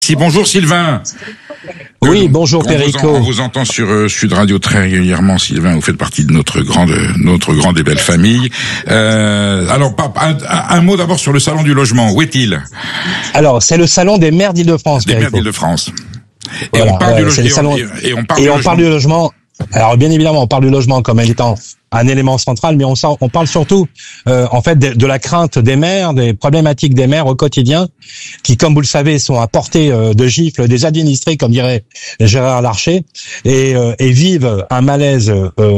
Si, bonjour Sylvain. Oui, bonjour Perico. On vous entend sur Sud Radio très régulièrement, Sylvain. Vous faites partie de notre grande et belle famille. Alors, un mot d'abord sur le salon du logement. Où est-il? Alors, c'est le salon des maires d'Île-de-France. Des maires d'Île-de-France. Voilà, on parle du logement. Alors, bien évidemment, on parle du logement comme étant un élément central, mais on parle surtout, en fait, de la crainte des maires, des problématiques des maires au quotidien, qui, comme vous le savez, sont à portée de gifle des administrés, comme dirait Gérard Larcher, et vivent un malaise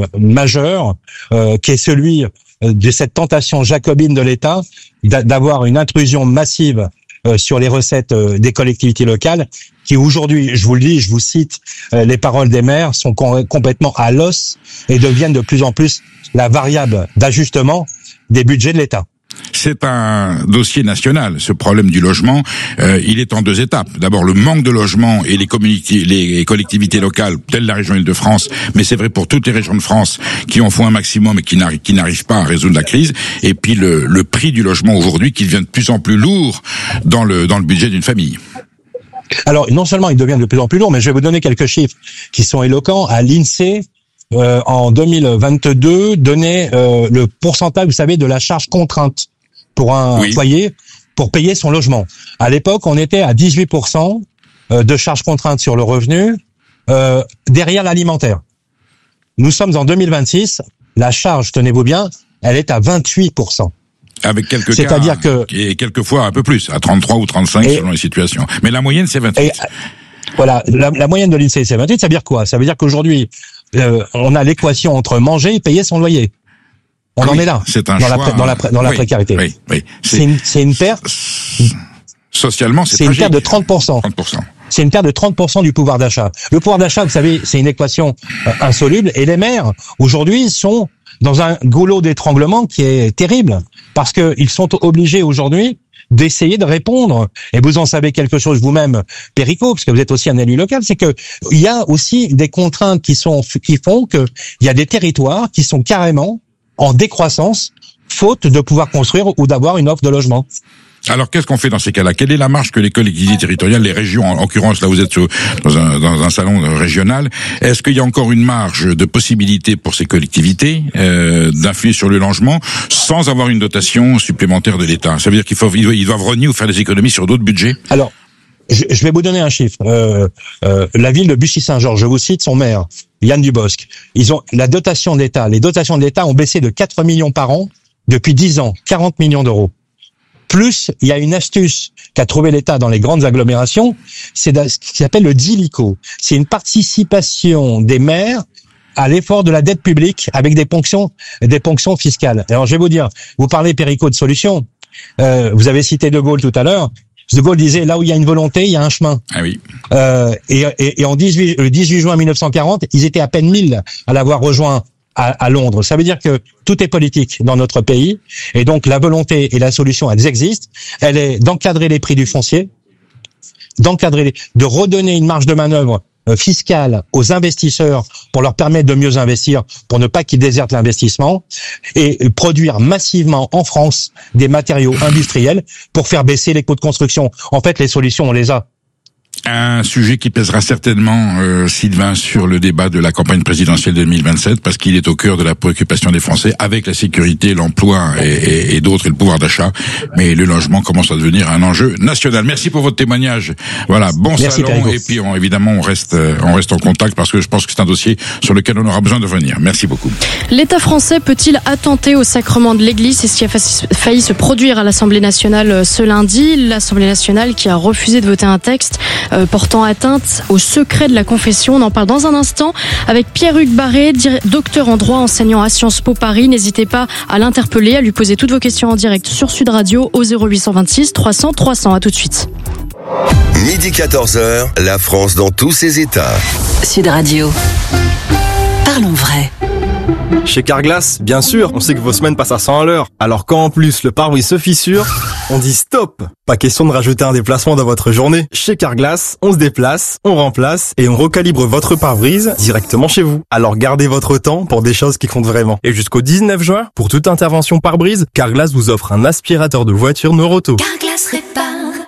majeur, qui est celui de cette tentation jacobine de l'État d'avoir une intrusion massive sur les recettes des collectivités locales, qui aujourd'hui, je vous le dis, je vous cite, les paroles des maires sont complètement à l'os et deviennent de plus en plus la variable d'ajustement des budgets de l'État. C'est un dossier national, ce problème du logement. Il est en deux étapes. D'abord, le manque de logement et les collectivités locales, telles la région Île-de-France, mais c'est vrai pour toutes les régions de France, qui en font un maximum et qui n'arrivent pas à résoudre la crise. Et puis le prix du logement aujourd'hui, qui devient de plus en plus lourd dans le budget d'une famille. Alors, non seulement il devient de plus en plus lourd, mais je vais vous donner quelques chiffres qui sont éloquents. À l'INSEE, en 2022, donnait le pourcentage, vous savez, de la charge contrainte pour un foyer pour payer son logement. À l'époque, on était à 18% de charge contrainte sur le revenu derrière l'alimentaire. Nous sommes en 2026, la charge, tenez-vous bien, elle est à 28%. Avec quelques C'est-à-dire cas, et quelquefois un peu plus, à 33 ou 35 selon les situations. Mais la moyenne, c'est 28. Voilà, la moyenne de l'INSEE, c'est 28. Ça veut dire quoi? Ça veut dire qu'aujourd'hui, on a l'équation entre manger et payer son loyer. On en est là. C'est un choix. Dans la précarité. Oui. C'est une perte. Socialement, c'est une perte de 30%. C'est une perte de 30% du pouvoir d'achat. Le pouvoir d'achat, vous savez, c'est une équation insoluble. Et les maires, aujourd'hui, sont dans un goulot d'étranglement qui est terrible. Parce que ils sont obligés aujourd'hui d'essayer de répondre. Et vous en savez quelque chose vous-même, Perico, parce que vous êtes aussi un élu local, c'est que il y a aussi des contraintes qui font que il y a des territoires qui sont carrément en décroissance, faute de pouvoir construire ou d'avoir une offre de logement. Alors, qu'est-ce qu'on fait dans ces cas-là? Quelle est la marge que les collectivités territoriales, les régions, en l'occurrence, là vous êtes dans un salon régional, est-ce qu'il y a encore une marge de possibilité pour ces collectivités d'influer sur le logement sans avoir une dotation supplémentaire de l'État? Ça veut dire qu'ils doivent renier ou faire des économies sur d'autres budgets? Alors, je vais vous donner un chiffre. La ville de Bussy-Saint-Georges, je vous cite son maire, Yann Dubosc. Ils ont la dotation d'État. Les dotations de l'État ont baissé de 4 millions par an depuis 10 ans, 40 millions d'euros. Plus, il y a une astuce qu'a trouvé l'État dans les grandes agglomérations, c'est ce qui s'appelle le DILICO. C'est une participation des maires à l'effort de la dette publique avec des ponctions fiscales. Alors, je vais vous dire, vous parlez, Perico, de solutions. Vous avez cité De Gaulle tout à l'heure. De Gaulle disait, là où il y a une volonté, il y a un chemin. Ah oui. Et le 18 juin 1940, ils étaient à peine 1000 à l'avoir rejoint à Londres. Ça veut dire que tout est politique dans notre pays, et donc la volonté et la solution, elles existent. Elle est d'encadrer les prix du foncier, de redonner une marge de manœuvre fiscale aux investisseurs pour leur permettre de mieux investir, pour ne pas qu'ils désertent l'investissement, et produire massivement en France des matériaux industriels pour faire baisser les coûts de construction. En fait, les solutions, on les a. Un sujet qui pèsera certainement, Sylvain, sur le débat de la campagne présidentielle 2027, parce qu'il est au cœur de la préoccupation des Français, avec la sécurité, l'emploi et d'autres, et le pouvoir d'achat. Mais le logement commence à devenir un enjeu national. Merci pour votre témoignage. Voilà, Merci, salon. Perico. Et puis, évidemment, on reste en contact, parce que je pense que c'est un dossier sur lequel on aura besoin de revenir. Merci beaucoup. L'État français peut-il attenter au sacrement de l'Église? C'est ce qui a failli se produire à l'Assemblée nationale ce lundi. L'Assemblée nationale qui a refusé de voter un texte portant atteinte au secret de la confession. On en parle dans un instant avec Pierre-Hugues Barré, docteur en droit, enseignant à Sciences Po Paris. N'hésitez pas à l'interpeller, à lui poser toutes vos questions en direct sur Sud Radio au 0826 300 300. À tout de suite. Midi 14h, la France dans tous ses états. Sud Radio. Parlons vrai. Chez Carglass, bien sûr, on sait que vos semaines passent à 100 à l'heure. Alors quand en plus le pare-brise se fissure, on dit stop. Pas question de rajouter un déplacement dans votre journée. Chez Carglass, on se déplace, on remplace et on recalibre votre pare-brise directement chez vous. Alors gardez votre temps pour des choses qui comptent vraiment. Et jusqu'au 19 juin, pour toute intervention pare-brise, Carglass vous offre un aspirateur de voiture Noroto. Carglass répare.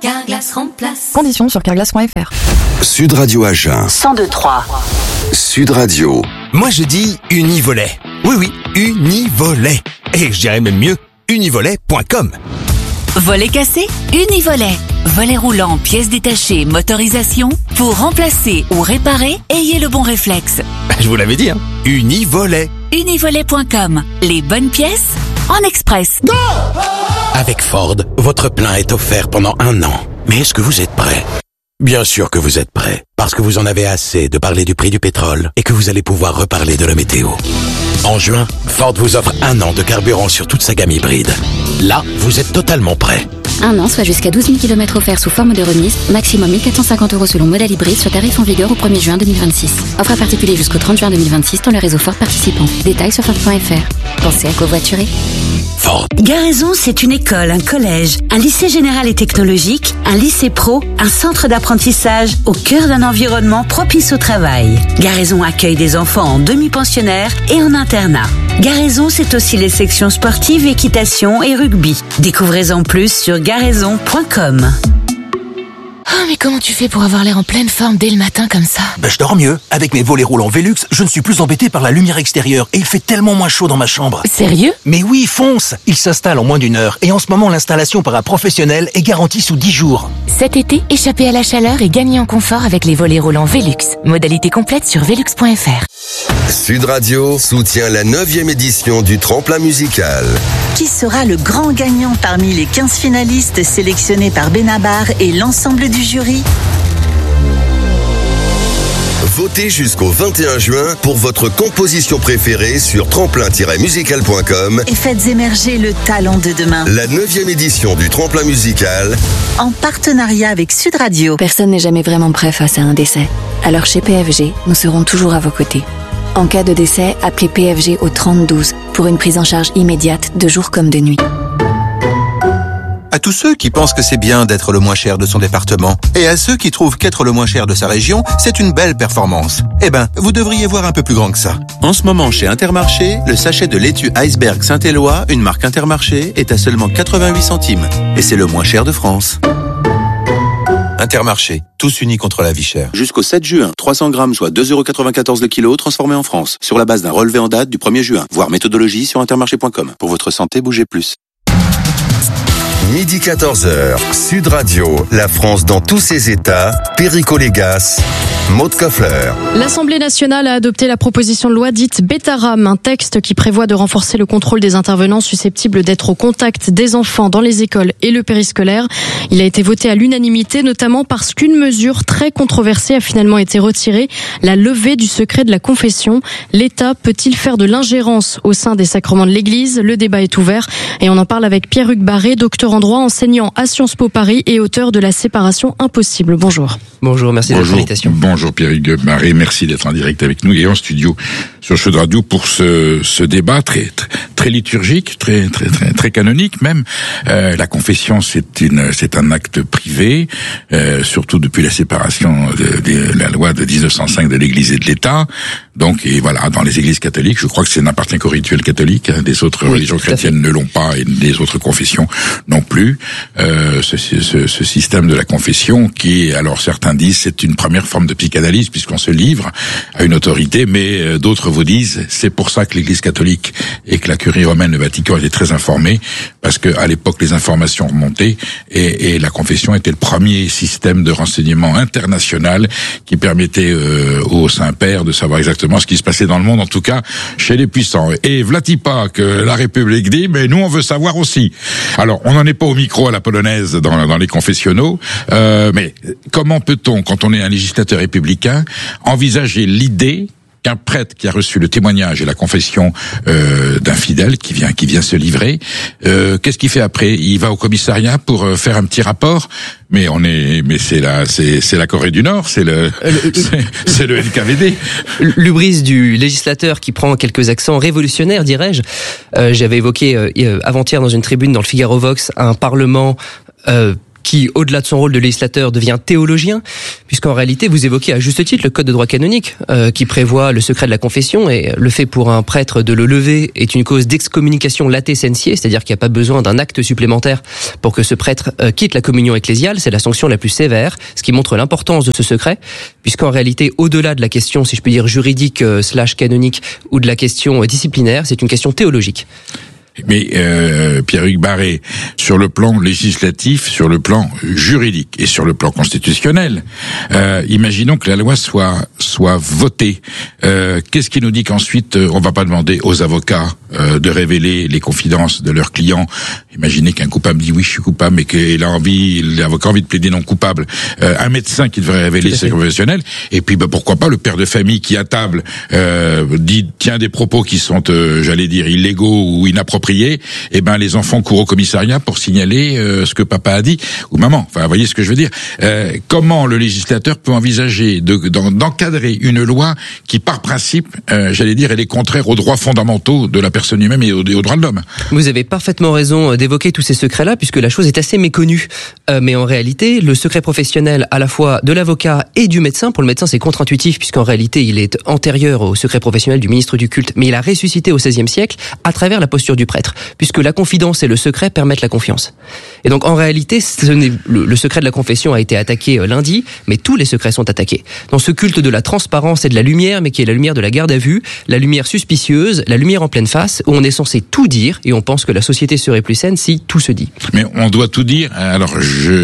Carglass remplace. Conditions sur carglass.fr. Sud Radio Agen. 102.3. Sud Radio. Moi je dis Univolet. Oui, Univolet. Et je dirais même mieux, univolet.com. Volet cassé, Univolet. Volet roulant, pièces détachées, motorisation. Pour remplacer ou réparer, ayez le bon réflexe. Je vous l'avais dit, hein. Univolet. Univolet.com. Les bonnes pièces en express. Go! Avec Ford, votre plein est offert pendant 1 an. Mais est-ce que vous êtes prêt? Bien sûr que vous êtes prêt, parce que vous en avez assez de parler du prix du pétrole et que vous allez pouvoir reparler de la météo. En juin, Ford vous offre 1 an de carburant sur toute sa gamme hybride. Là, vous êtes totalement prêt. 1 an, soit jusqu'à 12 000 km offerts sous forme de remise, maximum 1 450 € selon modèle hybride, sur tarif en vigueur au 1er juin 2026. Offre à particulier jusqu'au 30 juin 2026 dans le réseau Ford participant. Détails sur Ford.fr. Pensez à covoiturer. Ford. Garaison, c'est une école, un collège, un lycée général et technologique, un lycée pro, un centre d'apprentissage au cœur d'un environnement propice au travail. Garaison accueille des enfants en demi-pensionnaire et en internat. Garaison, c'est aussi les sections sportives, équitation et rugby. Découvrez-en plus sur garaison.com. Oh, mais comment tu fais pour avoir l'air en pleine forme dès le matin comme ça? Je dors mieux. Avec mes volets roulants Velux, je ne suis plus embêté par la lumière extérieure et il fait tellement moins chaud dans ma chambre. Sérieux? Mais oui, fonce! Il s'installe en moins d'1 heure et en ce moment l'installation par un professionnel est garantie sous 10 jours. Cet été, échappez à la chaleur et gagnez en confort avec les volets roulants Velux. Modalité complète sur velux.fr. Sud Radio soutient la 9e édition du Tremplin musical. Qui sera le grand gagnant parmi les 15 finalistes sélectionnés par Benabar et l'ensemble du jury? Votez jusqu'au 21 juin pour votre composition préférée sur tremplin-musical.com et faites émerger le talent de demain. La 9e édition du Tremplin musical, en partenariat avec Sud Radio. Personne n'est jamais vraiment prêt face à un décès. Alors chez PFG, nous serons toujours à vos côtés. En cas de décès, appelez PFG au 3012 pour une prise en charge immédiate de jour comme de nuit. À tous ceux qui pensent que c'est bien d'être le moins cher de son département, et à ceux qui trouvent qu'être le moins cher de sa région, c'est une belle performance. Eh ben, vous devriez voir un peu plus grand que ça. En ce moment, chez Intermarché, le sachet de laitue Iceberg Saint-Éloi, une marque Intermarché, est à seulement 88 centimes. Et c'est le moins cher de France. Intermarché, tous unis contre la vie chère. Jusqu'au 7 juin, 300 grammes, soit 2,94 € le kilo, transformés en France. Sur la base d'un relevé en date du 1er juin. Voir méthodologie sur intermarché.com. Pour votre santé, bougez plus. Midi 14h, Sud Radio, la France dans tous ses états, Perico Légas, Maud Koffler. L'Assemblée nationale a adopté la proposition de loi dite Bétaram, un texte qui prévoit de renforcer le contrôle des intervenants susceptibles d'être au contact des enfants dans les écoles et le périscolaire. Il a été voté à l'unanimité, notamment parce qu'une mesure très controversée a finalement été retirée, la levée du secret de la confession. L'État peut-il faire de l'ingérence au sein des sacrements de l'Église? Le débat est ouvert et on en parle avec Pierre-Hugues Barré, docteur en droit, enseignant à Sciences Po Paris et auteur de La séparation impossible. Bonjour. Bonjour, merci de l'invitation. Bonjour Pierre-Hugues Barré, merci d'être en direct avec nous et en studio sur Sud Radio pour ce débat très liturgique, très canonique même. La confession, c'est un acte privé, surtout depuis la séparation de la loi de 1905 de l'Église et de l'État. Donc, et voilà, dans les églises catholiques, je crois que ça n'appartient qu'au rituel catholique. Des autres religions chrétiennes ne l'ont pas et les autres confessions non plus. Ce système de la confession qui, alors certains disent, c'est une première forme de psychanalyse puisqu'on se livre à une autorité, mais d'autres vous disent, c'est pour ça que l'Église catholique et que la curie romaine, le Vatican, étaient très informés, parce que à l'époque les informations remontaient et la confession était le premier système de renseignement international qui permettait au Saint-Père de savoir exactement ce qui se passait dans le monde, en tout cas chez les puissants. Et v'là-t-il pas que la République dit, mais nous on veut savoir aussi. Alors on n'en est pas au micro à la polonaise dans les confessionnaux, mais comment peut-on, quand on est un législateur républicain, envisager l'idée qu'un prêtre qui a reçu le témoignage et la confession d'un fidèle qui vient se livrer, qu'est-ce qu'il fait après? Il va au commissariat pour faire un petit rapport, mais c'est la Corée du Nord, c'est le NKVD. L'hubris du législateur qui prend quelques accents révolutionnaires, dirais-je. J'avais évoqué avant-hier dans une tribune dans le Figaro Vox un parlement qui, au-delà de son rôle de législateur, devient théologien, puisqu'en réalité, vous évoquez à juste titre le code de droit canonique, qui prévoit le secret de la confession, et le fait pour un prêtre de le lever est une cause d'excommunication late sentia, c'est-à-dire qu'il n'y a pas besoin d'un acte supplémentaire pour que ce prêtre quitte la communion ecclésiale. C'est la sanction la plus sévère, ce qui montre l'importance de ce secret, puisqu'en réalité, au-delà de la question, si je peux dire, juridique / canonique, ou de la question disciplinaire, c'est une question théologique. Mais Pierre-Hugues Barré, sur le plan législatif, sur le plan juridique et sur le plan constitutionnel, imaginons que la loi soit votée. Qu'est-ce qui nous dit qu'ensuite on va pas demander aux avocats de révéler les confidences de leurs clients? Imaginez qu'un coupable dit oui, je suis coupable, mais l'avocat a envie de plaider non coupable. Un médecin qui devrait révéler ses professionnels, et puis pourquoi pas le père de famille qui à table tient des propos qui sont, j'allais dire, illégaux ou inappropriés. Et ben les enfants courent au commissariat pour signaler ce que papa a dit ou maman. Enfin, vous voyez ce que je veux dire. Comment le législateur peut envisager d'encadrer une loi qui, par principe, j'allais dire, elle est contraire aux droits fondamentaux de la personne humaine et aux droits de l'homme. Vous avez parfaitement raison d'évoquer tous ces secrets-là, puisque la chose est assez méconnue. Mais en réalité, le secret professionnel, à la fois de l'avocat et du médecin, pour le médecin c'est contre-intuitif, puisqu'en réalité il est antérieur au secret professionnel du ministre du culte, mais il a ressuscité au XVIe siècle à travers la posture du prêtre, puisque la confidence et le secret permettent la confiance. Et donc en réalité, le secret de la confession a été attaqué lundi, mais tous les secrets sont attaqués. Dans ce culte de la transparence et de la lumière, mais qui est la lumière de la garde à vue, la lumière suspicieuse, la lumière en pleine face, où on est censé tout dire, et on pense que la société serait plus saine si tout se dit. Mais on doit tout dire. Alors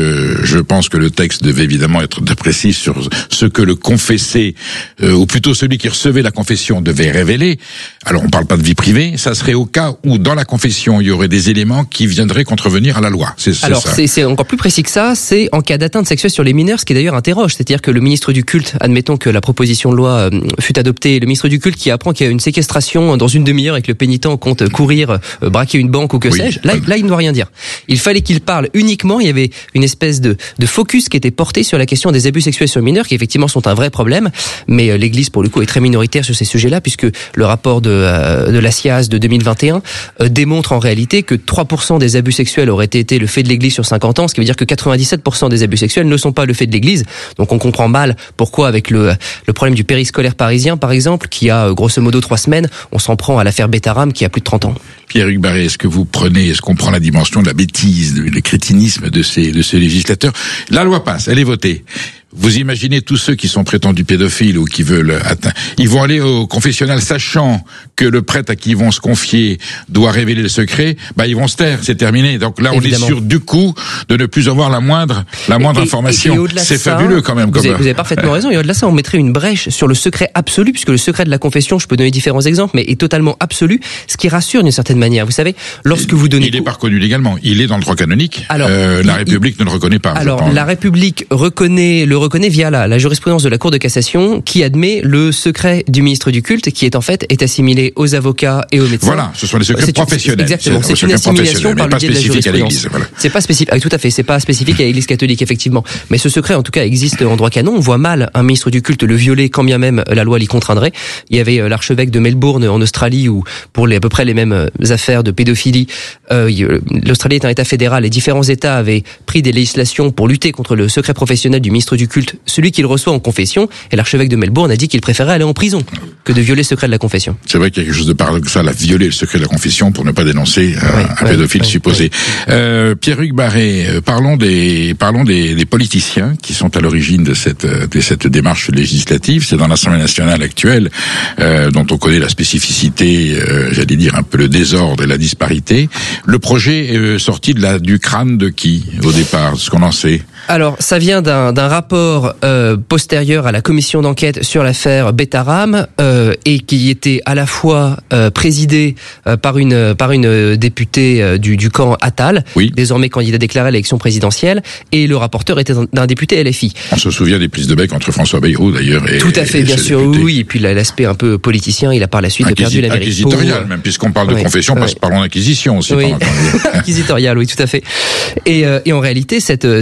je pense que le texte devait évidemment être précis sur ce que le confessé, ou plutôt celui qui recevait la confession, devait révéler. Alors on parle pas de vie privée, ça serait au cas où dans la confession il y aurait des éléments qui viendraient contrevenir à la loi. C'est encore plus précis que ça, c'est en cas d'atteinte sexuelle sur les mineurs, ce qui d'ailleurs interroge, c'est-à-dire que le ministre du culte, admettons que la proposition de loi fut adoptée, le ministre du culte qui apprend qu'il y a une séquestration dans une demi-heure et que le pénitent compte courir, braquer une banque ou que sais-je, là il ne doit rien dire. Il fallait qu'il parle uniquement, il y avait une espèce de focus qui était porté sur la question des abus sexuels sur les mineurs, qui effectivement sont un vrai problème, mais l'Église pour le coup est très minoritaire sur ces sujets-là, puisque le rapport de la SIAZ de 2021 démontre en réalité que 3% des abus sexuels auraient été le fait de l'Église sur 50 ans, ce qui veut dire que 97% des abus sexuels ne sont pas le fait de l'Église. Donc on comprend mal pourquoi avec le problème du périscolaire parisien par exemple, qui a grosso modo 3 semaines, on s'en prend à l'affaire Betaram qui a plus de 30 ans. Pierre-Hugues Barré, est-ce qu'on prend la dimension de la bêtise, le crétinisme de ces législateurs? La loi passe, elle est votée. Vous imaginez tous ceux qui sont prétendus pédophiles ou qui veulent atteindre, ils vont aller au confessionnal sachant que le prêtre à qui ils vont se confier doit révéler le secret, ils vont se taire, c'est terminé. Donc là, évidemment, on est sûr du coup de ne plus avoir la moindre information. C'est fabuleux quand même. Vous avez parfaitement raison. Et au-delà de ça, on mettrait une brèche sur le secret absolu, puisque le secret de la confession, je peux donner différents exemples, mais est totalement absolu, ce qui rassure d'une certaine manière. Vous savez, lorsque vous donnez... Il n'est pas reconnu légalement. Il est dans le droit canonique. Alors, la République ne le reconnaît pas. Alors, la République reconnaît via la jurisprudence de la Cour de cassation qui admet le secret du ministre du culte qui est assimilé aux avocats et aux médecins. Voilà, ce sont les secrets professionnels. Exactement, c'est une assimilation par le biais de la jurisprudence. Voilà. C'est pas spécifique, tout à fait, c'est pas spécifique à l'Église catholique effectivement, mais ce secret en tout cas existe en droit canon. On voit mal un ministre du culte le violer quand bien même la loi l'y contraindrait. Il y avait l'archevêque de Melbourne en Australie où pour à peu près les mêmes affaires de pédophilie, l'Australie est un État fédéral et différents États avaient pris des législations pour lutter contre le secret professionnel du ministre du culte, celui qu'il reçoit en confession, et l'archevêque de Melbourne a dit qu'il préférait aller en prison que de violer le secret de la confession. C'est vrai qu'il y a quelque chose de paradoxal à violer le secret de la confession pour ne pas dénoncer un pédophile supposé. Pierre-Hugues Barré, parlons des politiciens qui sont à l'origine de cette démarche législative. C'est dans l'Assemblée nationale actuelle dont on connaît la spécificité, j'allais dire un peu le désordre et la disparité. Le projet est sorti du crâne de qui au départ, ce qu'on en sait? Alors, ça vient d'un rapport postérieur à la commission d'enquête sur l'affaire Betaram et qui était à la fois présidé par une députée du camp Attal, désormais candidat déclaré à l'élection présidentielle, et le rapporteur était d'un député LFI. On se souvient des prises de bec entre François Bayrou d'ailleurs et tout à fait, bien sûr, oui, et puis l'aspect un peu politicien, il a par la suite perdu la mairie. Inquisitorial, même puisqu'on parle de confession, parlons d'inquisition aussi. Oui. Inquisitorial, oui, tout à fait. Et en réalité, c'est assez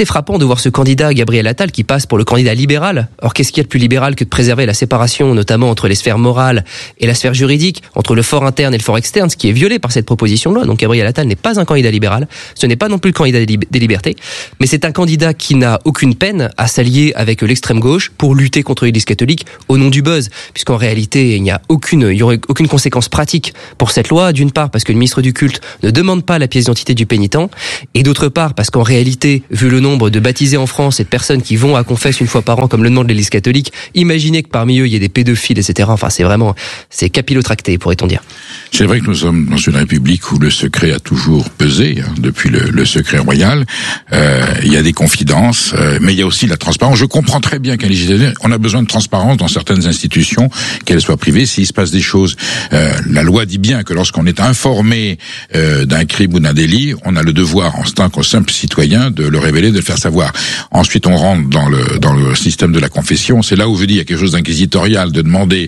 assez frappant de voir ce candidat Gabriel Attal qui passe pour le candidat libéral. Or, qu'est-ce qu'il y a de plus libéral que de préserver la séparation, notamment entre les sphères morales et la sphère juridique, entre le fort interne et le fort externe, ce qui est violé par cette proposition de loi. Donc Gabriel Attal n'est pas un candidat libéral, ce n'est pas non plus le candidat des libertés, mais c'est un candidat qui n'a aucune peine à s'allier avec l'extrême gauche pour lutter contre l'Église catholique au nom du buzz, puisqu'en réalité, il n'y aurait aucune conséquence pratique pour cette loi, d'une part parce que le ministre du culte ne demande pas la pièce d'identité du pénitent, et d'autre part parce qu'en réalité, vu le nombre de baptisés en France et de personnes qui vont à confesse une fois par an comme le demande l'Église catholique, imaginez que parmi eux il y ait des pédophiles, etc. Enfin, c'est capillotracté, pourrait-on dire. C'est vrai que nous sommes dans une république où le secret a toujours pesé, depuis le secret royal. Il y a des confidences, mais il y a aussi la transparence. Je comprends très bien qu'un législateur, on a besoin de transparence dans certaines institutions, qu'elles soient privées, s'il se passe des choses. La loi dit bien que lorsqu'on est informé d'un crime ou d'un délit, on a le devoir, en tant que simple citoyen, de le révéler, de le faire savoir. Ensuite, on rentre dans le système de la confession. C'est là où je dis il y a quelque chose d'inquisitorial, de demander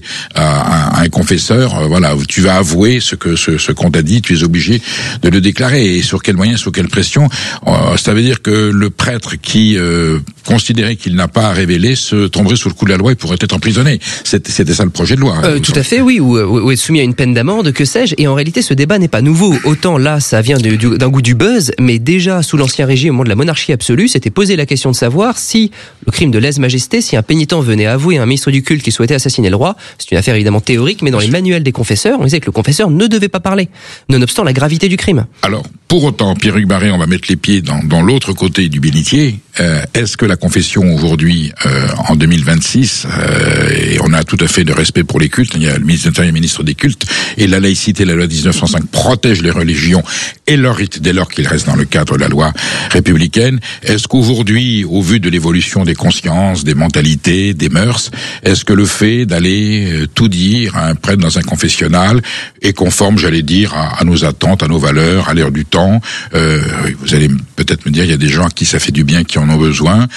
à un confesseur, voilà, tu vas avouer ce qu'on t'a dit, tu es obligé de le déclarer. Et sur quels moyens, sous quelle pression? Ça veut dire que le prêtre qui considérait qu'il n'a pas à révéler se tomberait sous le coup de la loi et pourrait être emprisonné. C'était ça le projet de loi. Tout à fait, oui, ou être soumis à une peine d'amende, que sais-je. Et en réalité, ce débat n'est pas nouveau. Autant là, ça vient d'un goût du buzz, mais déjà sous l'Ancien Régime, au moment de la monarchie absolue, s'était posé la question de savoir si le crime de lèse-majesté, si un pénitent venait avouer à un ministre du culte qui souhaitait assassiner le roi, c'est une affaire évidemment théorique, mais dans les manuels des confesseurs, on disait que le confesseur ne devait pas parler, nonobstant la gravité du crime. Alors, pour autant, Pierre-Hugues Barré, on va mettre les pieds dans l'autre côté du bénitier. Est-ce que la confession aujourd'hui, en 2026, et on a tout à fait de respect pour les cultes, il y a le ministre de l'Intérieur et le ministre des cultes, et la laïcité, la loi 1905 protège les religions et leurs rites dès lors qu'ils restent dans le cadre de la loi républicaine. Est-ce qu'aujourd'hui, au vu de l'évolution des consciences, des mentalités, des mœurs, est-ce que le fait d'aller tout dire à un prêtre dans un confessionnal est conforme, j'allais dire, à nos attentes, à nos valeurs, à l'ère du temps? Vous allez peut-être me dire, il y a des gens à qui ça fait du bien, qui en ont besoin,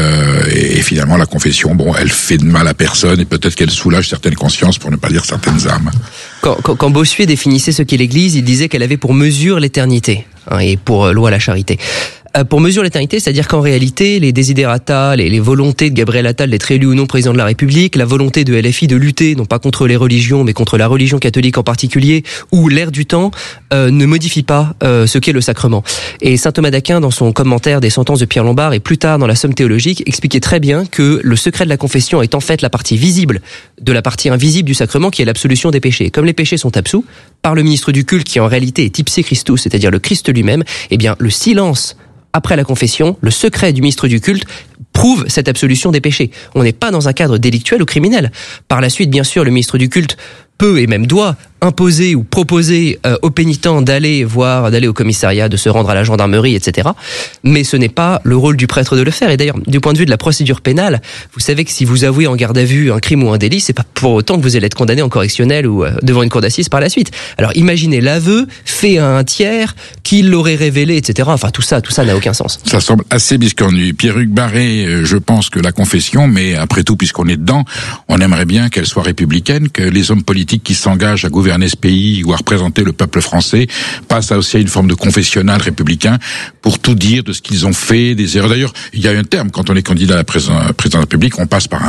et finalement la confession, elle fait de mal à personne, et peut-être qu'elle soulage certaines consciences, pour ne pas dire certaines âmes. Quand Bossuet définissait ce qu'est l'Église, il disait qu'elle avait pour mesure l'éternité, et pour loi la charité. Pour mesure l'éternité, c'est-à-dire qu'en réalité, les desiderata, les volontés de Gabriel Attal d'être élu ou non président de la République, la volonté de LFI de lutter, non pas contre les religions, mais contre la religion catholique en particulier, ou l'ère du temps, ne modifie pas ce qu'est le sacrement. Et saint Thomas d'Aquin, dans son commentaire des sentences de Pierre Lombard, et plus tard dans la Somme théologique, expliquait très bien que le secret de la confession est en fait la partie visible de la partie invisible du sacrement, qui est l'absolution des péchés. Comme les péchés sont absous par le ministre du culte, qui en réalité est ipse Christus, c'est-à-dire le Christ lui-même, eh bien le silence après la confession, le secret du ministre du culte prouve cette absolution des péchés. On n'est pas dans un cadre délictuel ou criminel. Par la suite, bien sûr, le ministre du culte peut et même doit imposer ou proposer aux pénitents d'aller au commissariat, de se rendre à la gendarmerie, etc. Mais ce n'est pas le rôle du prêtre de le faire. Et d'ailleurs, du point de vue de la procédure pénale, vous savez que si vous avouez en garde à vue un crime ou un délit, c'est pas pour autant que vous allez être condamné en correctionnel ou devant une cour d'assises par la suite. Alors imaginez l'aveu fait à un tiers qui l'aurait révélé, etc. Enfin tout ça n'a aucun sens. Ça semble assez biscornu. Pierre-Hugues Barré, je pense que la confession, mais après tout, puisqu'on est dedans, on aimerait bien qu'elle soit républicaine, que les hommes politiques qui s'engagent à gouverner ce pays ou à représenter le peuple français passent aussi à une forme de confessionnal républicain pour tout dire de ce qu'ils ont fait, des erreurs. D'ailleurs, il y a un terme, quand on est candidat à la présidence de la République, on passe par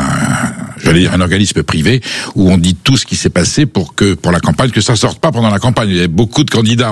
un organisme privé où on dit tout ce qui s'est passé pour la campagne, que ça sorte pas pendant la campagne. Il y a beaucoup de candidats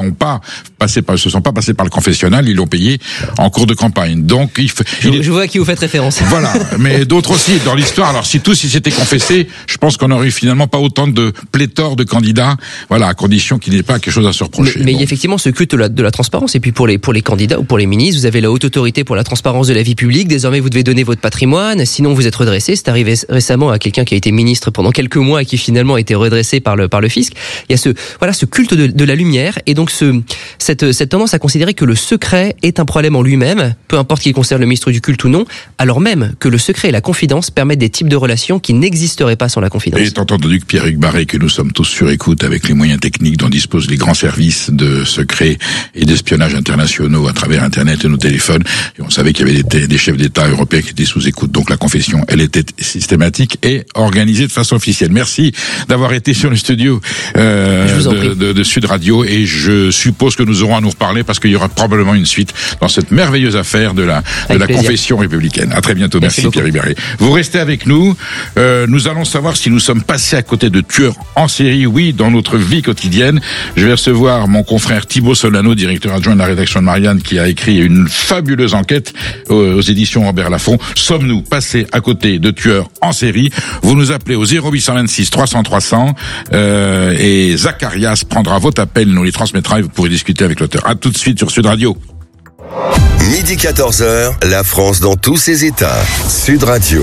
se sont pas passés par le confessionnal, ils l'ont payé en cours de campagne. Donc, je vois à qui vous faites référence. Voilà. Mais d'autres aussi dans l'histoire. Alors, si s'étaient confessés, je pense qu'on aurait eu finalement pas autant de pléthore de candidats. Voilà, à condition qu'il n'y ait pas quelque chose à se reprocher. Mais il y a effectivement ce culte de la transparence. Et puis pour les candidats ou pour les ministres, vous avez la haute autorité pour la transparence de la vie publique. Désormais, vous devez donner votre patrimoine. Sinon, vous êtes redressé. C'est arrivé récemment à quelqu'un qui a été ministre pendant quelques mois et qui finalement a été redressé par le fisc. Il y a ce culte de la lumière. Et donc cette tendance à considérer que le secret est un problème en lui-même, peu importe qu'il concerne le ministre du culte ou non, alors même que le secret et la confidence permettent des types de relations qui n'existeraient pas sans la confidence. Et étant entendu que Pierre-Hugues Barré, que nous sommes tous sur écoute avec les moyens techniques dont disposent les grands services de secret et d'espionnage internationaux à travers Internet et nos téléphones, et on savait qu'il y avait des chefs d'État européens qui étaient sous écoute, donc la confession, elle était systématique, et est organisé de façon officielle. Merci d'avoir été sur le studio de Sud Radio, et je suppose que nous aurons à nous reparler parce qu'il y aura probablement une suite dans cette merveilleuse affaire de la confession républicaine. À très bientôt. Merci Pierre Ribéry. Vous restez avec nous. Nous allons savoir si nous sommes passés à côté de tueurs en série, oui, dans notre vie quotidienne. Je vais recevoir mon confrère Thibaut Solano, directeur adjoint de la rédaction de Marianne, qui a écrit une fabuleuse enquête aux éditions Robert Laffont. Sommes-nous passés à côté de tueurs en série? Vous nous appelez au 0826 300 300 et Zacharias prendra votre appel, nous les transmettra et vous pourrez discuter avec l'auteur. À tout de suite sur Sud Radio. Midi 14h, la France dans tous ses états. Sud Radio.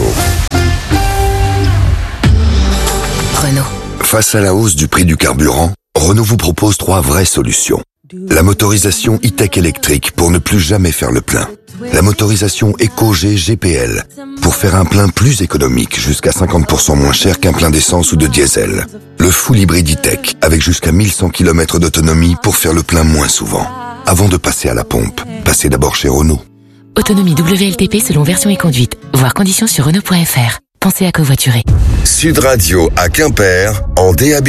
Renault. Face à la hausse du prix du carburant, Renault vous propose 3 vraies solutions. La motorisation e-tech électrique pour ne plus jamais faire le plein. La motorisation EcoG GPL pour faire un plein plus économique, jusqu'à 50% moins cher qu'un plein d'essence ou de diesel. Le full hybride e-tech avec jusqu'à 1100 km d'autonomie pour faire le plein moins souvent. Avant de passer à la pompe, passez d'abord chez Renault. Autonomie WLTP selon version et conduite. Voir conditions sur Renault.fr. Pensez à covoiturer. Sud Radio à Quimper en DAB+.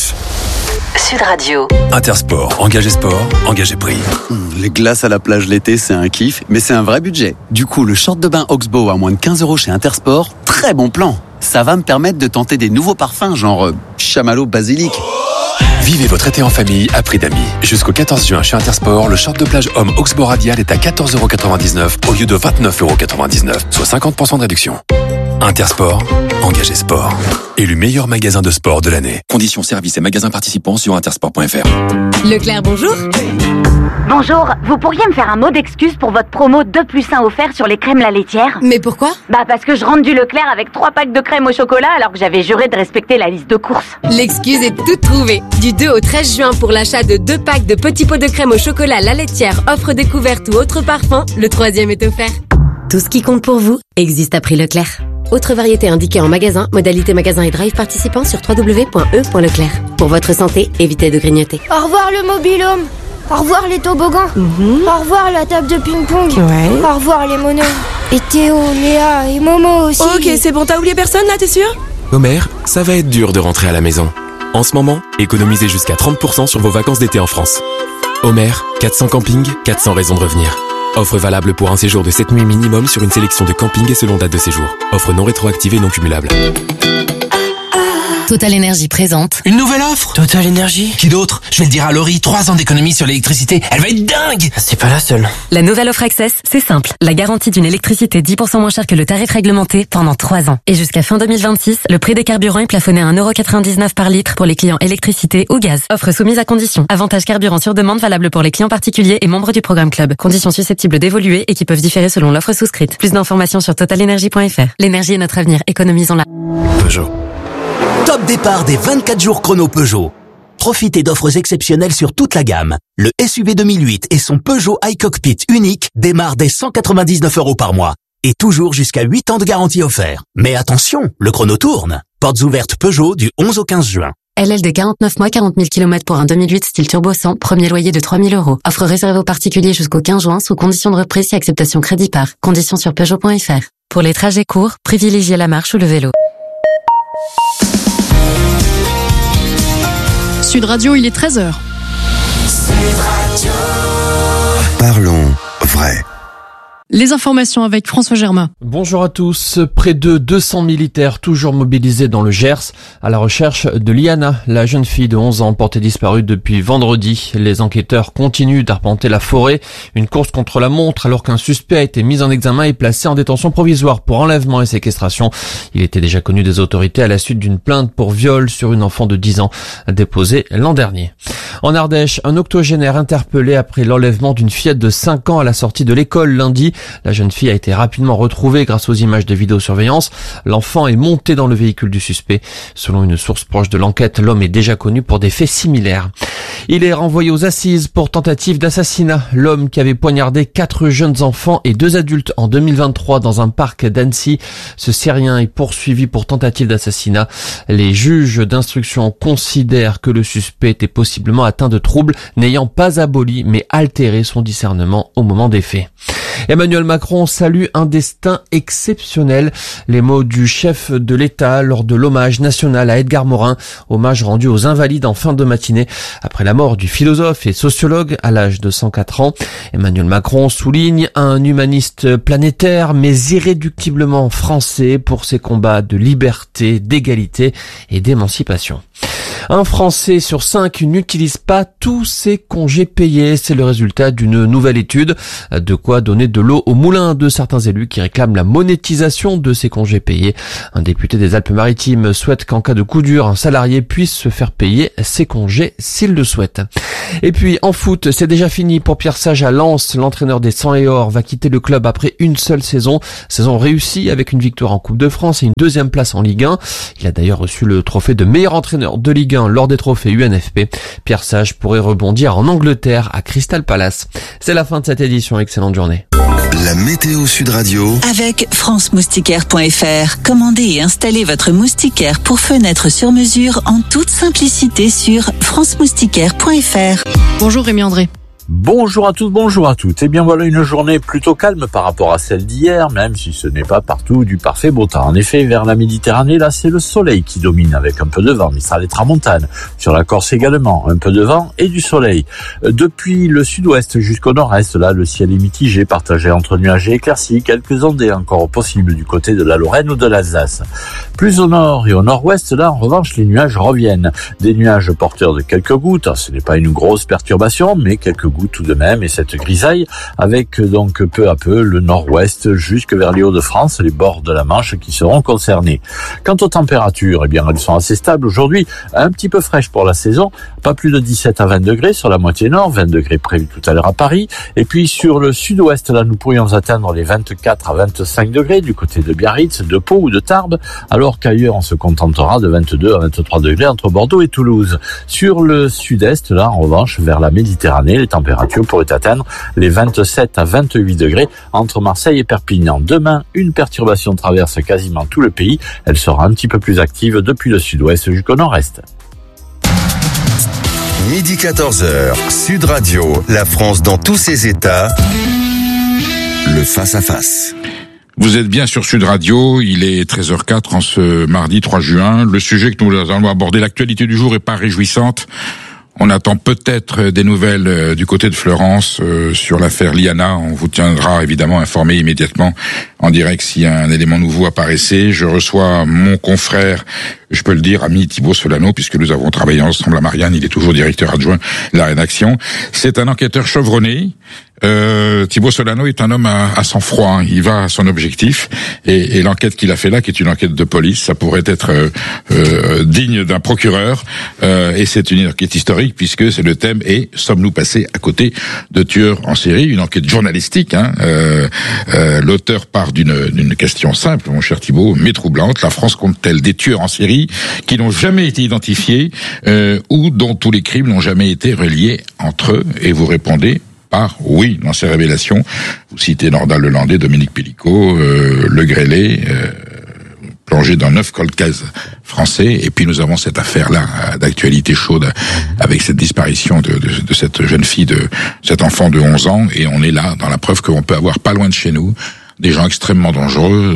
Sud Radio. Intersport, engagé sport, engagé prix. Les glaces à la plage l'été, c'est un kiff, mais c'est un vrai budget. Du coup, le short de bain Oxbow à moins de 15 € chez Intersport, très bon plan. Ça va me permettre de tenter des nouveaux parfums, genre chamallow basilic. Vivez votre été en famille à prix d'amis. Jusqu'au 14 juin chez Intersport, le short de plage homme Oxbow Radial est à 14,99 € au lieu de 29,99 €, soit 50% de réduction. Intersport, engagé sport. Élu meilleur magasin de sport de l'année. Conditions, services et magasins participants sur intersport.fr. Leclerc, bonjour. Bonjour, vous pourriez me faire un mot d'excuse pour votre promo 2+1 offert sur les crèmes la laitière? Mais pourquoi? Parce que je rentre du Leclerc avec 3 packs de crème au chocolat alors que j'avais juré de respecter la liste de courses. L'excuse est toute trouvée. Du 2 au 13 juin pour l'achat de 2 packs de petits pots de crème au chocolat la laitière, offre découverte ou autre parfum, le 3e est offert. Tout ce qui compte pour vous existe à prix Leclerc. Autre variété indiquée en magasin, modalité magasin et drive participant sur www.e.leclerc. Pour votre santé, évitez de grignoter. Au revoir le mobil-home. Au revoir les toboggans. Au revoir la table de ping-pong. Au revoir les monos. Et Théo, Léa et Momo aussi. Ok, c'est bon, t'as oublié personne là, t'es sûr? Homer, ça va être dur de rentrer à la maison. En ce moment, économisez jusqu'à 30% sur vos vacances d'été en France. Homer, 400 campings, 400 raisons de revenir. Offre valable pour un séjour de 7 nuits minimum sur une sélection de campings et selon date de séjour. Offre non rétroactive et non cumulable. Total Énergie présente. Une nouvelle offre? Total Énergie? Qui d'autre? Je vais le dire à Laurie, 3 ans d'économie sur l'électricité. Elle va être dingue! C'est pas la seule. La nouvelle offre Access, c'est simple. La garantie d'une électricité 10% moins chère que le tarif réglementé pendant 3 ans. Et jusqu'à fin 2026, le prix des carburants est plafonné à 1,99 € par litre pour les clients électricité ou gaz. Offre soumise à conditions. Avantage carburant sur demande valable pour les clients particuliers et membres du programme Club. Conditions susceptibles d'évoluer et qui peuvent différer selon l'offre souscrite. Plus d'informations sur totalenergie.fr. L'énergie est notre avenir. Économisons-la. Peugeot. Top départ des 24 jours chrono Peugeot. Profitez d'offres exceptionnelles sur toute la gamme. Le SUV 2008 et son Peugeot iCockpit unique démarrent dès 199 € par mois. Et toujours jusqu'à 8 ans de garantie offert. Mais attention, le chrono tourne. Portes ouvertes Peugeot du 11 au 15 juin. LLD 49 mois, 40 000 km pour un 2008 style turbo 100, premier loyer de 3 000 €. Offre réservée aux particuliers jusqu'au 15 juin sous condition de reprise et acceptation crédit par. Conditions sur Peugeot.fr. Pour les trajets courts, privilégiez la marche ou le vélo. Sud Radio, il est 13h. Parlons vrai. Les informations avec François Germain. Bonjour à tous. Près de 200 militaires toujours mobilisés dans le Gers à la recherche de Liana, la jeune fille de 11 ans portée disparue depuis vendredi. Les enquêteurs continuent d'arpenter la forêt. Une course contre la montre alors qu'un suspect a été mis en examen et placé en détention provisoire pour enlèvement et séquestration. Il était déjà connu des autorités à la suite d'une plainte pour viol sur une enfant de 10 ans déposée l'an dernier. En Ardèche, un octogénaire interpellé après l'enlèvement d'une fillette de 5 ans à la sortie de l'école lundi. La jeune fille a été rapidement retrouvée grâce aux images de vidéosurveillance. L'enfant est monté dans le véhicule du suspect. Selon une source proche de l'enquête, l'homme est déjà connu pour des faits similaires. Il est renvoyé aux assises pour tentative d'assassinat. L'homme qui avait poignardé 4 jeunes enfants et 2 adultes en 2023 dans un parc d'Annecy. Ce Syrien est poursuivi pour tentative d'assassinat. Les juges d'instruction considèrent que le suspect était possiblement atteint de troubles n'ayant pas aboli mais altéré son discernement au moment des faits. Emmanuel Macron salue un destin exceptionnel. Les mots du chef de l'État lors de l'hommage national à Edgar Morin, hommage rendu aux Invalides en fin de matinée après la mort du philosophe et sociologue à l'âge de 104 ans. Emmanuel Macron souligne un humaniste planétaire mais irréductiblement français pour ses combats de liberté, d'égalité et d'émancipation. Un Français sur 5 n'utilise pas tous ses congés payés. C'est le résultat d'une nouvelle étude. De quoi donner de l'eau au moulin de certains élus qui réclament la monétisation de ces congés payés. Un député des Alpes-Maritimes souhaite qu'en cas de coup dur, un salarié puisse se faire payer ses congés s'il le souhaite. Et puis en foot, c'est déjà fini pour Pierre Sage à Lens. L'entraîneur des 100 et or va quitter le club après une seule saison. Saison réussie avec une victoire en Coupe de France et une deuxième place en Ligue 1. Il a d'ailleurs reçu le trophée de meilleur entraîneur de Ligue 1 lors des trophées UNFP. Pierre Sage pourrait rebondir en Angleterre à Crystal Palace. C'est la fin de cette édition. Excellente journée. La météo Sud Radio. Avec francemoustiquaire.fr. Commandez et installez votre moustiquaire pour fenêtre sur mesure en toute simplicité sur francemoustiquaire.fr. Bonjour Rémi André. Bonjour à tous, bonjour à toutes. Eh bien voilà une journée plutôt calme par rapport à celle d'hier, même si ce n'est pas partout du parfait beau temps. En effet, vers la Méditerranée, là c'est le soleil qui domine avec un peu de vent, Mistral et tramontane. Sur la Corse également, un peu de vent et du soleil. Depuis le sud-ouest jusqu'au nord-est, là le ciel est mitigé, partagé entre nuages et éclaircies, quelques ondées encore possibles du côté de la Lorraine ou de l'Alsace. Plus au nord et au nord-ouest, là en revanche les nuages reviennent. Des nuages porteurs de quelques gouttes, ce n'est pas une grosse perturbation, mais quelques gouttes tout de même, et cette grisaille avec donc peu à peu le nord-ouest jusque vers les Hauts-de-France, les bords de la Manche qui seront concernés. Quant aux températures, eh bien elles sont assez stables aujourd'hui, un petit peu fraîches pour la saison, pas plus de 17 à 20 degrés sur la moitié nord, 20 degrés prévus tout à l'heure à Paris, et puis sur le sud-ouest, là nous pourrions atteindre les 24 à 25 degrés du côté de Biarritz, de Pau ou de Tarbes, alors qu'ailleurs on se contentera de 22 à 23 degrés entre Bordeaux et Toulouse. Sur le sud-est, là en revanche, vers la Méditerranée, les températures pourraient atteindre les 27 à 28 degrés entre Marseille et Perpignan. Demain, une perturbation traverse quasiment tout le pays. Elle sera un petit peu plus active depuis le sud-ouest jusqu'au nord-est. Midi 14h, Sud Radio, la France dans tous ses états. Le face-à-face. Vous êtes bien sur Sud Radio, il est 13h04 en ce mardi 3 juin. Le sujet que nous allons aborder, l'actualité du jour, est pas réjouissante. On attend peut-être des nouvelles du côté de Fleurance sur l'affaire Liana. On vous tiendra évidemment informé immédiatement en direct si un élément nouveau apparaissait. Je reçois mon confrère, je peux le dire, ami Thibaut Solano, puisque nous avons travaillé ensemble à Marianne. Il est toujours directeur adjoint de la rédaction. C'est un enquêteur chevronné. Thibaut Solano est un homme à sang-froid, hein. Il va à son objectif, et l'enquête qu'il a fait là, qui est une enquête de police, ça pourrait être digne d'un procureur, et c'est une enquête historique puisque c'est le thème est sommes-nous passés à côté de tueurs en série, une enquête journalistique, hein. L'auteur part d'une question simple, mon cher Thibaut, mais troublante: la France compte-t-elle des tueurs en série qui n'ont jamais été identifiés ou dont tous les crimes n'ont jamais été reliés entre eux? Et vous répondez par oui dans ces révélations. Vous citez Nordal Lelandais, Dominique Pellicot, Le Grellet, plongé dans 9 cold cases français. Et puis nous avons cette affaire-là d'actualité chaude avec cette disparition de cette jeune fille, de cet enfant de 11 ans. Et on est là dans la preuve qu'on peut avoir pas loin de chez nous des gens extrêmement dangereux,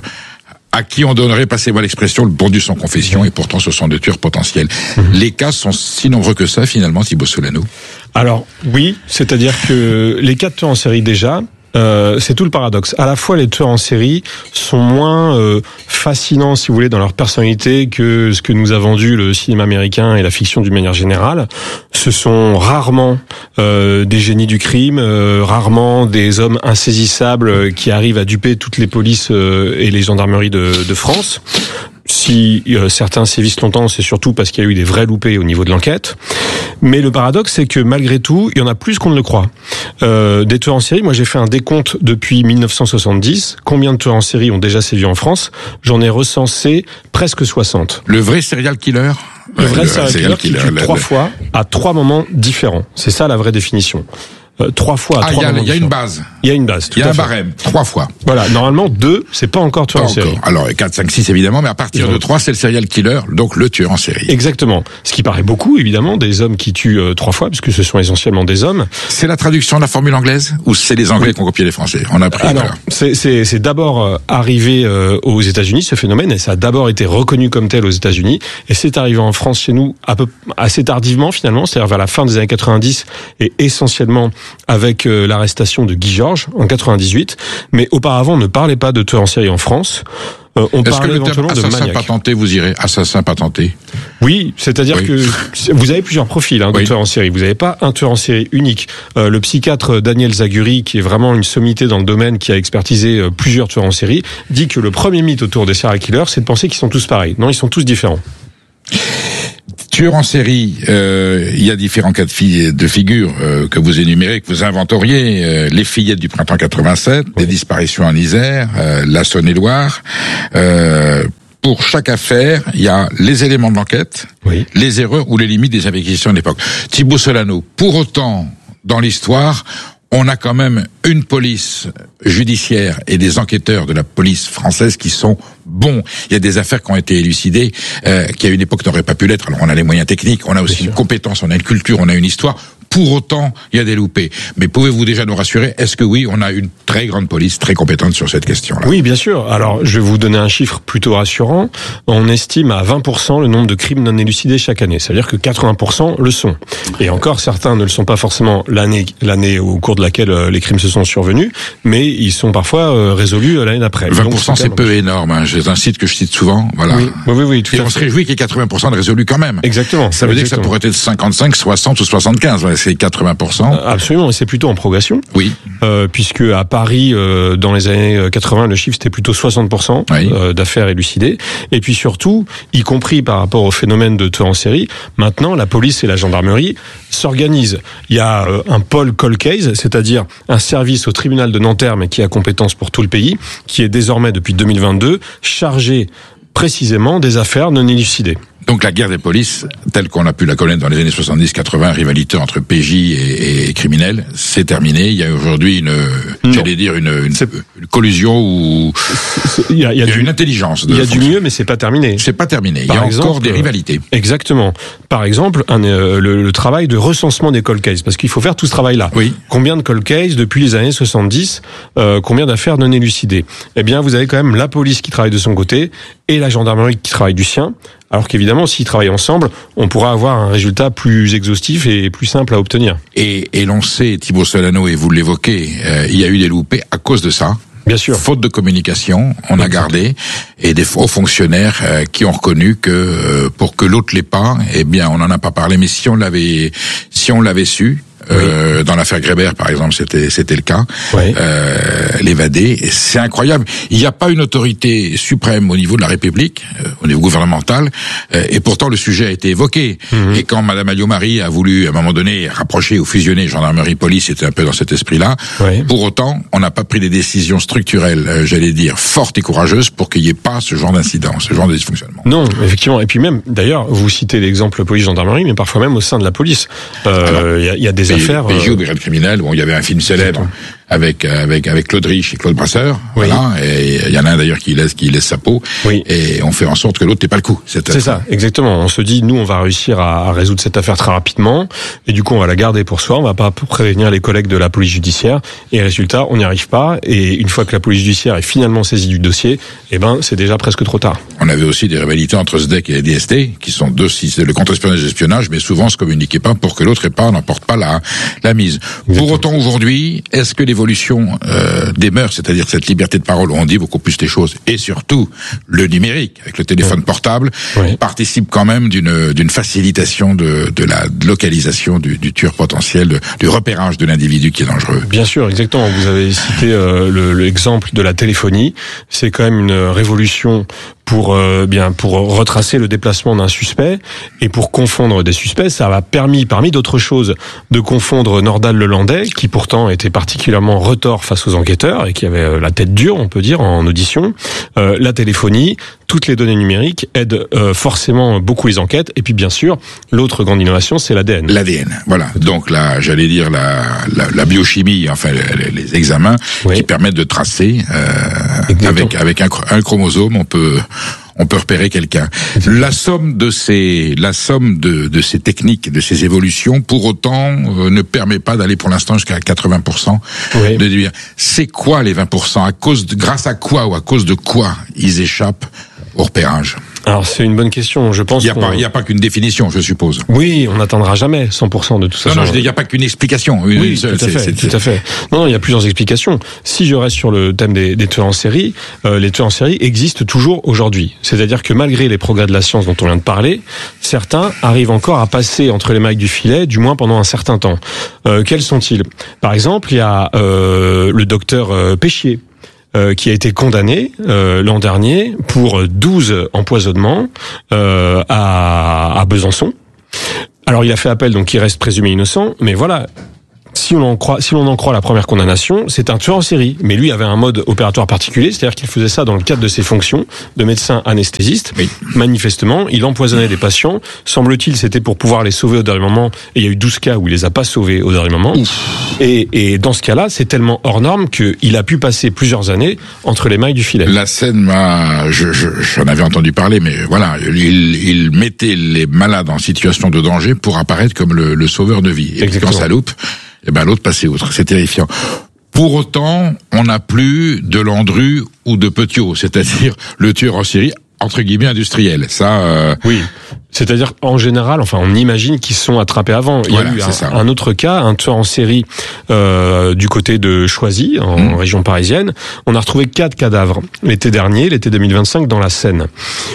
à qui on donnerait, passez-moi l'expression, le bon Dieu sans confession, et pourtant ce sont des tueurs potentiels. Les cas sont si nombreux que ça, finalement, Thibaut Solano? Alors, oui, c'est-à-dire que les cas de tueurs en série, déjà, c'est tout le paradoxe. À la fois, les tueurs en série sont moins fascinants, si vous voulez, dans leur personnalité que ce que nous a vendu le cinéma américain et la fiction d'une manière générale. Ce sont rarement des génies du crime, rarement des hommes insaisissables qui arrivent à duper toutes les polices et les gendarmeries de France. Si certains sévissent longtemps, c'est surtout parce qu'il y a eu des vrais loupés au niveau de l'enquête. Mais le paradoxe, c'est que malgré tout, il y en a plus qu'on ne le croit. Des tueurs en série, moi j'ai fait un décompte depuis 1970. Combien de tueurs en série ont déjà sévi en France? J'en ai recensé presque 60. Le vrai serial killer? Le vrai serial killer qui tue 3 fois à 3 moments différents. C'est ça la vraie définition. 3 fois à 3 moments. Il y a une base. Il y a une base. Il y a un barème. 3 fois. Voilà. Normalement, 2, c'est pas encore tueur en série. Alors, 4, 5, 6, évidemment, mais à partir de 3, c'est le serial killer, donc le tueur en série. Exactement. Ce qui paraît beaucoup, évidemment, des hommes qui tuent 3 fois, puisque ce sont essentiellement des hommes. C'est la traduction de la formule anglaise, ou c'est les Anglais qui ont copié les Français? On a pris. Alors, c'est d'abord arrivé aux États-Unis, ce phénomène, et ça a d'abord été reconnu comme tel aux États-Unis, et c'est arrivé en France chez nous assez tardivement, finalement, c'est-à-dire vers la fin des années 90, et essentiellement avec l'arrestation de Guy Georges en 98. Mais auparavant, on ne parlait pas de tueur en série en France. On parlait éventuellement de assassin maniaque. patenté, vous irez assassin patenté. Oui, c'est-à-dire que vous avez plusieurs profils de tueurs en série. Vous n'avez pas un tueur en série unique. Le psychiatre Daniel Zaguri, qui est vraiment une sommité dans le domaine, qui a expertisé plusieurs tueurs en série, dit que le premier mythe autour des serial killers, c'est de penser qu'ils sont tous pareils. Non, ils sont tous différents. Tueur en série, il y a différents cas de figure que vous énumérez, que vous inventoriez. Les fillettes du printemps 87, des disparitions en Isère, la Saône-et-Loire. Pour chaque affaire, il y a les éléments de l'enquête, les erreurs ou les limites des investigations de l'époque. Thibaut Solano, pour autant, dans l'histoire, on a quand même une police judiciaire et des enquêteurs de la police française qui sont bons. Il y a des affaires qui ont été élucidées, qui à une époque n'auraient pas pu l'être. Alors on a les moyens techniques, on a aussi une compétence, on a une culture, on a une histoire. Pour autant, il y a des loupés. Mais pouvez-vous déjà nous rassurer, est-ce que oui, on a une très grande police, très compétente sur cette question-là? Oui, bien sûr. Alors, je vais vous donner un chiffre plutôt rassurant. On estime à 20% le nombre de crimes non élucidés chaque année. C'est-à-dire que 80% le sont. Et encore, certains ne le sont pas forcément l'année au cours de laquelle les crimes se sont survenus, mais ils sont parfois résolus l'année d'après. 20%, donc, c'est peu énorme. Hein. C'est un site que je cite souvent. Voilà. Oui, tout à fait. On se réjouit qu'il y ait 80% de résolus quand même. Exactement. Ça veut dire que ça pourrait être 55, 60 ou 75. Ouais, c'est 80%. Absolument, et c'est plutôt en progression. Oui. Puisque à Paris, dans les années 80, le chiffre c'était plutôt 60% d'affaires élucidées. Et puis surtout, y compris par rapport au phénomène de tueurs en série, maintenant la police et la gendarmerie s'organisent. Il y a un pôle cold case, c'est-à-dire un service au tribunal de Nanterre, mais qui a compétence pour tout le pays, qui est désormais depuis 2022 chargé précisément des affaires non élucidées. Donc la guerre des polices, telle qu'on a pu la connaître dans les années 70-80, rivalité entre PJ et criminels, c'est terminé. Il y a aujourd'hui une collusion où il y a une intelligence. Il y a du mieux, mais c'est pas terminé. C'est pas terminé. Il y a encore des rivalités. Exactement. Par exemple, le travail de recensement des cold cases, parce qu'il faut faire tout ce travail-là. Oui. Combien de cold cases depuis les années 70, combien d'affaires non élucidées? Eh bien, vous avez quand même la police qui travaille de son côté et la gendarmerie qui travaille du sien. Alors qu'évidemment, s'ils travaillent ensemble, on pourra avoir un résultat plus exhaustif et plus simple à obtenir. Et l'on sait, Thibaut Solano, et vous l'évoquez, il y a eu des loupés à cause de ça. Bien sûr. Faute de communication, on a gardé, et des hauts fonctionnaires qui ont reconnu que pour que l'autre l'ait pas, eh bien, on n'en a pas parlé, mais si on l'avait su. Dans l'affaire Grébert, par exemple, c'était le cas. L'évadé, c'est incroyable. Il n'y a pas une autorité suprême au niveau de la République, au niveau gouvernemental, et pourtant le sujet a été évoqué. Et quand Madame Alliot-Marie a voulu, à un moment donné, rapprocher ou fusionner gendarmerie-police, c'était un peu dans cet esprit-là. Pour autant, on n'a pas pris des décisions structurelles, j'allais dire, fortes et courageuses pour qu'il n'y ait pas ce genre d'incident, ce genre de dysfonctionnement. Non, effectivement. Et puis même, d'ailleurs, vous citez l'exemple police-gendarmerie, mais parfois même au sein de la police. Il y a des affaires. PJ ou brigade criminelle, où il y avait un film célèbre avec Claude Rich et Claude Brasseur. Voilà. Et il y en a un d'ailleurs qui laisse sa peau. Et on fait en sorte que l'autre n'ait pas le coup. C'est ça, exactement. On se dit, nous, on va réussir à résoudre cette affaire très rapidement. Et du coup, on va la garder pour soi. On va pas prévenir les collègues de la police judiciaire. Et résultat, on n'y arrive pas. Et une fois que la police judiciaire est finalement saisie du dossier, c'est déjà presque trop tard. On avait aussi des rivalités entre SDEC et la DST, qui sont le contre-espionnage et l'espionnage, mais souvent se communiquaient pas pour que l'autre n'emporte pas la mise. Exactement. Pour autant, aujourd'hui, est-ce que l'évolution des mœurs, c'est-à-dire cette liberté de parole, où on dit beaucoup plus les choses, et surtout le numérique, avec le téléphone portable, participe quand même d'une facilitation de la localisation du tueur potentiel, du repérage de l'individu qui est dangereux. Bien sûr, exactement. Vous avez cité l'exemple de la téléphonie. C'est quand même une révolution pour retracer le déplacement d'un suspect et pour confondre des suspects. Ça a permis, parmi d'autres choses, de confondre Nordal-Lelandais, qui pourtant était particulièrement retors face aux enquêteurs et qui avait la tête dure, on peut dire, en audition. La téléphonie, toutes les données numériques aident forcément beaucoup les enquêtes. Et puis bien sûr, l'autre grande innovation, c'est l'ADN. L'ADN, voilà. Donc là, j'allais dire la biochimie, enfin les examens qui permettent de tracer avec un chromosome, on peut repérer quelqu'un. La somme de ces techniques, de ces évolutions, pour autant, ne permet pas d'aller pour l'instant jusqu'à 80%. Oui. De dire, c'est quoi les 20%? Grâce à quoi ou à cause de quoi ils échappent au repérage? Alors c'est une bonne question. Je pense il y a pas qu'une définition, je suppose. Oui, on n'atteindra jamais 100% de tout ça. Non, il n'y a pas qu'une explication. Oui, tout à fait. Non, il y a plusieurs explications. Si je reste sur le thème des tueurs en série, les tueurs en série existent toujours aujourd'hui. C'est-à-dire que malgré les progrès de la science dont on vient de parler, certains arrivent encore à passer entre les mailles du filet, du moins pendant un certain temps. Quels sont-ils? Par exemple, il y a le docteur Péchier, qui a été condamné l'an dernier pour 12 empoisonnements à Besançon. Alors il a fait appel, donc il reste présumé innocent, mais voilà. Si l'on en croit la première condamnation, c'est un tueur en série. Mais lui avait un mode opératoire particulier, c'est-à-dire qu'il faisait ça dans le cadre de ses fonctions de médecin anesthésiste. Oui. Manifestement, il empoisonnait des patients. Semble-t-il, c'était pour pouvoir les sauver au dernier moment. Et il y a eu 12 cas où il les a pas sauvés au dernier moment. Et dans ce cas-là, c'est tellement hors norme qu'il a pu passer plusieurs années entre les mailles du filet. La scène j'en avais entendu parler, mais voilà, il mettait les malades en situation de danger pour apparaître comme le sauveur de vie. Et quand ça loupe, l'autre passait outre. C'est terrifiant. Pour autant, on n'a plus de Landru ou de Petiot, c'est-à-dire le tueur en série entre guillemets industriel. Ça. Oui. C'est-à-dire, en général, enfin, on imagine qu'ils sont attrapés avant. Il y a eu un autre cas, un tueur en série du côté de Choisy, en région parisienne. On a retrouvé 4 cadavres l'été dernier, l'été 2025, dans la Seine.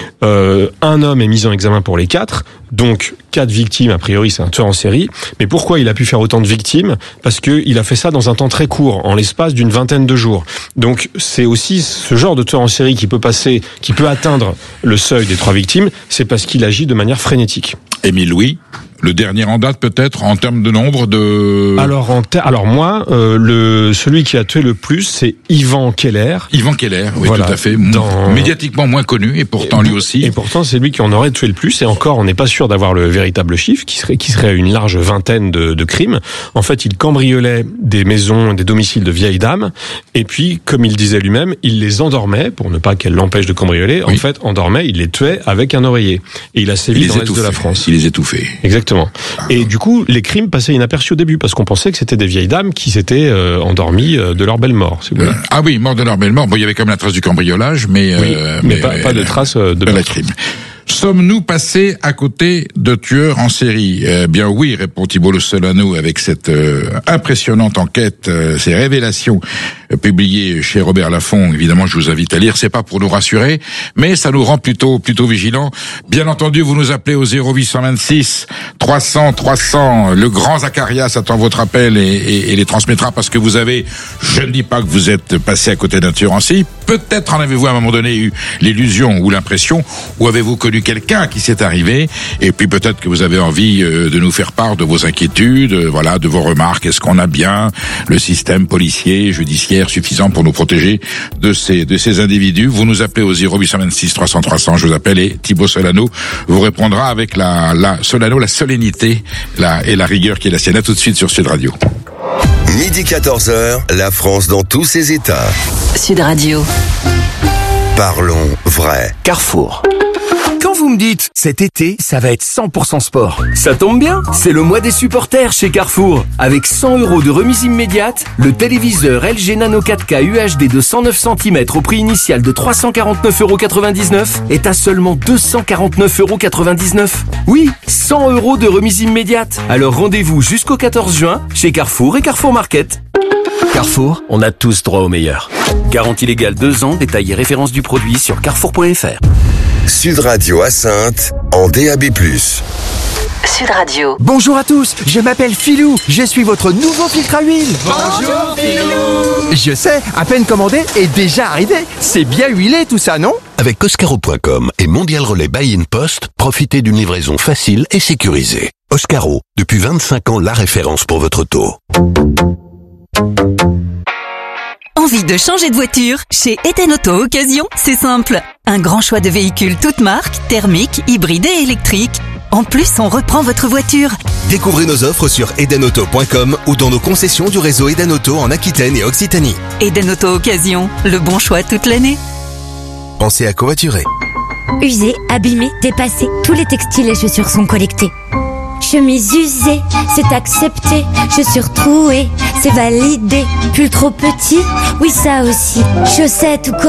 Un homme est mis en examen pour les 4, donc 4 victimes. A priori, c'est un tueur en série. Mais pourquoi il a pu faire autant de victimes? Parce que il a fait ça dans un temps très court, en l'espace d'une vingtaine de jours. Donc, c'est aussi ce genre de tueur en série qui peut atteindre le seuil des 3 victimes. C'est parce qu'il agit de manière frénétique. Émile Louis, le dernier en date peut-être en termes de nombre de. Alors moi, celui qui a tué le plus, c'est Ivan Keller. Ivan Keller, oui, voilà, tout à fait. Médiatiquement moins connu et pourtant lui aussi. Et pourtant c'est lui qui en aurait tué le plus. Et encore, on n'est pas sûr d'avoir le véritable chiffre, qui serait une large vingtaine de crimes. En fait, il cambriolait des maisons, des domiciles de vieilles dames. Et puis, comme il disait lui-même, il les endormait pour ne pas qu'elles l'empêchent de cambrioler. Oui. En fait, endormait, il les tuait avec un oreiller. Et il a sévi dans l'est de la France. Il les étouffait. Exactement. Et du coup, les crimes passaient inaperçus au début parce qu'on pensait que c'était des vieilles dames qui s'étaient endormies de leur belle mort. Si vous voulez. Ah oui, mort de leur belle mort. Bon, il y avait quand même la trace du cambriolage, mais pas de trace de la crime. Sommes-nous passés à côté de tueurs en série? Bien oui, répond Thibault Le Solano avec cette impressionnante enquête, ces révélations publiées chez Robert Laffont. Évidemment, je vous invite à lire. C'est pas pour nous rassurer, mais ça nous rend plutôt vigilants. Bien entendu, vous nous appelez au 0826 300 300. Le grand Zacharias attend votre appel et les transmettra parce que vous avez, je ne dis pas que vous êtes passé à côté d'un tueur en série. Peut-être en avez-vous à un moment donné eu l'illusion ou l'impression, ou avez-vous connu quelqu'un qui s'est arrivé, et puis peut-être que vous avez envie de nous faire part de vos inquiétudes, voilà, de vos remarques. Est-ce qu'on a bien le système policier, judiciaire suffisant pour nous protéger de ces individus? Vous nous appelez au 0826 300 300, je vous appelle, et Thibault Solano vous répondra avec la solennité et la rigueur qui est la sienne. À tout de suite sur Sud Radio. Midi 14h, la France dans tous ses états. Sud Radio. Parlons vrai. Carrefour. Quand vous me dites, cet été, ça va être 100% sport, ça tombe bien, c'est le mois des supporters chez Carrefour. Avec 100 € de remise immédiate, le téléviseur LG Nano 4K UHD de 109 cm au prix initial de 349,99 € est à seulement 249,99 €. Oui, 100 € de remise immédiate. Alors rendez-vous jusqu'au 14 juin chez Carrefour et Carrefour Market. Carrefour, on a tous droit au meilleur. Garantie légale 2 ans, détail et référence du produit sur carrefour.fr. Sud Radio à Saintes, en DAB+. Sud Radio. Bonjour à tous, je m'appelle Philou, je suis votre nouveau filtre à huile. Bonjour Philou. Je sais, à peine commandé et déjà arrivé. C'est bien huilé tout ça, non? Avec Oscaro.com et Mondial Relais Buy in Post, profitez d'une livraison facile et sécurisée. Oscaro, depuis 25 ans la référence pour votre auto. Envie de changer de voiture? Chez Eden Auto Occasion, c'est simple. Un grand choix de véhicules toutes marques, thermiques, hybrides et électriques. En plus, on reprend votre voiture. Découvrez nos offres sur edenauto.com ou dans nos concessions du réseau Eden Auto en Aquitaine et Occitanie. Eden Auto Occasion, le bon choix toute l'année. Pensez à covoiturer. Usés, abîmés, dépassés, tous les textiles et chaussures sont collectés. Chemise usée, c'est accepté. Chaussures trouées, c'est validé. Pull trop petit, oui ça aussi. Chaussettes ou